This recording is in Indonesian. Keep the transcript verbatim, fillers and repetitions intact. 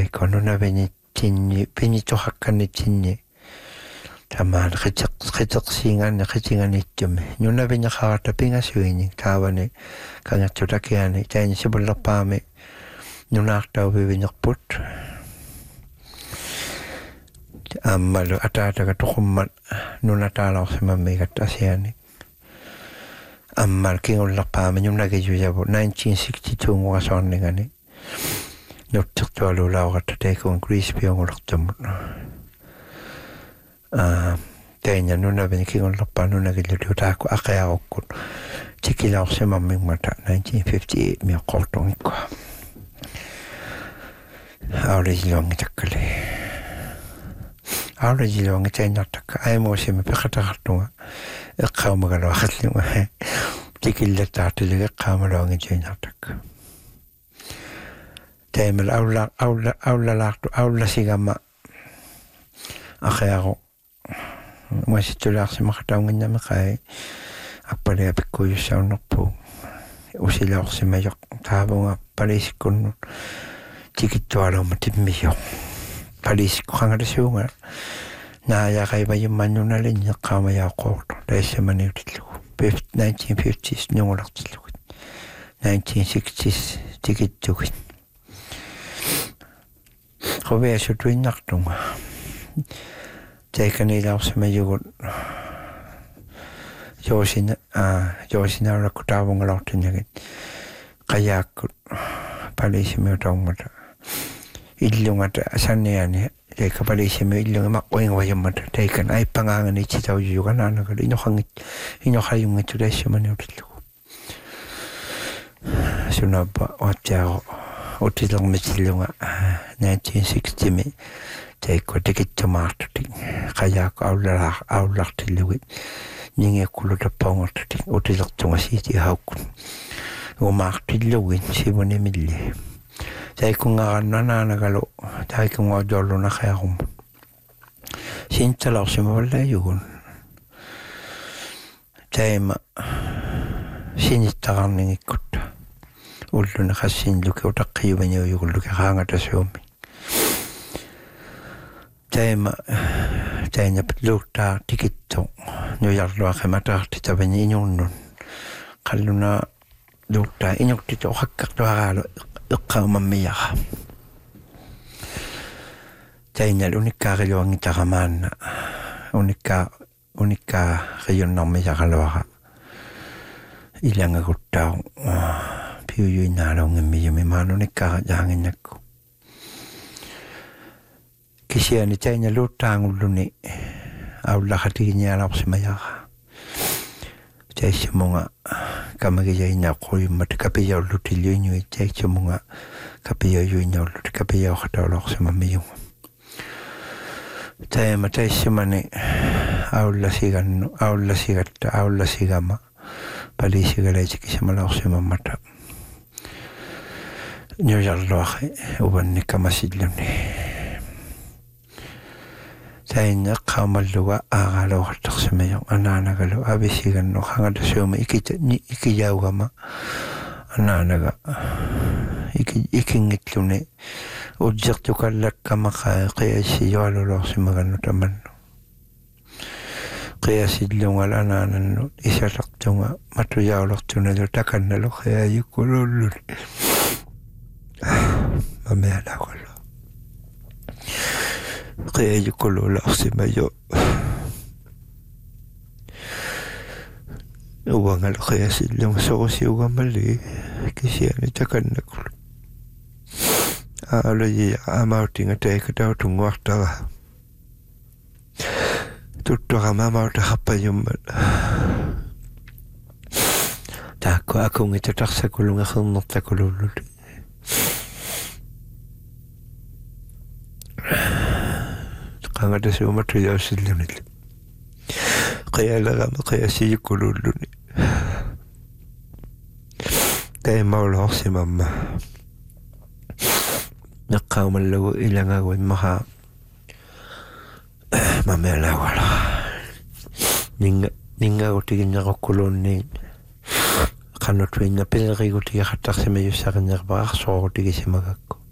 takkali konuna beni tinni beni tohakkani tinni tamaan qitaq qitaqsiingan qitinganittum nuna beni khaata pingasuini taawani kangattutakiani taini sibullapaami nunaartauvi vinerput ammalu ataataka tuqummat nunataalaorsimammigat asiani ammal kingullarpaami nunagijuyavo nineteen sixty-two ngurasoorningani nuttirtualulaaqatta taikun Greece-piongullertumut ah taina nunavini kingullarpaa nunagillutu taakku aqiarukkut tikilaorsimammimmata nineteen fifty-eight miaqqortungikku aulajilongi takkali aulajilongi tainartakka aimuusimi peqataqartunga eqqaumagaluaqallunga tikillataartiluga eqqaumaloongi tainartakka taimal aula aula aulalaartu aulasigama aqiaru masitulaarsimaqataunginnami qai appalia pikkuyussaunerpu usilaorsimajoq taavunga palisikkunnut tikittualuma timmijo palisikkuqangalasuunga naajaqaivajummannunalinni eqqaamajaaqoortu taissamaniutillugu nineteen fifties nungulartillugut nineteen sixties tikittugut qoviasutuinnartunga taikanilaorsimajugut joosina a joosinaulakku taavungalortinnagit qajaakkut palisimiutaungmata illungata sanniani taika palisimi illunga maqquingvajummata taikan aippangaangani ititaujuyuganaanakala inoqangit inoqajungittu taissamaniutillugu sunappa watsiaaqo utilermitillunga nineteen sixty mi taikku tikittumaartutik qajaakku aulalaaq aullartillugit ningiakkulutappaungortutik utilertunga siiti haukkut umaartillugit sivunimilli taikkungaarannanaanagalu taikkungaajorlunaqiaqum sintalorsimavallajugun taima sinittaqarningikkutta ulluna qassinluki utaqqiyuvaniujugulluki qaangatasuumi taima tainap luuttaa tikittu nujarluaqimataartitavani inunnun qalluna luuttaa inuktito hakkaqtuaraalu eqqaumammiyaqa tainal unikkaariluangitaqamaanna unikkaa unikkaa riunnarmiyaqaluaqa ilangaguttau piuyuinaalungimmiumi maanunikkaara jaanginnakku kisiani taina luuttaangulluni aullaqatigiñaalaorsimayaqa taissamunga kamagijainnaaqquuyummat kapijaullutilluiñui taissamunga kapijauyuinnaullut kapijaoqataulorsimamiyunga taima taissamani aullasigannu aullasigatta aullasigama palisigalaitikisamalaorsimammata ñujarluaqi uvannikkamasilluni tainna qaamalluga aaqaluuqartarsimayoq anaanagalu avisigannu qangatasuuma ikita ikijaugama anaanaga iki ikingitlluni udjertukallakkamaqa qiyassijualulorsimagannu tamannu qiyassillungal anaanannu isalartunga matujaulortunalu takannalu qiyaajukkulullut mamealaqallu qiyaajukkululorsimayo uwangal qiyasillunga sorusiugamalli kisiani takannakul aalaji amautinga taikatautunguartara tuttorama amautaqappajummat taakku akungitutarsakkulunga qernertakulullut qangatasuumattujausillunil qiyalagama qiyasiyukkululuni taimmaulorsimamma neqqaumallagu ilangagu immaqa mamealawala ninga ningaagutiginnequkkulunni qannuttuinna pilerigutigaqqattarsimayussaqinnerpararsoorutigisimagakku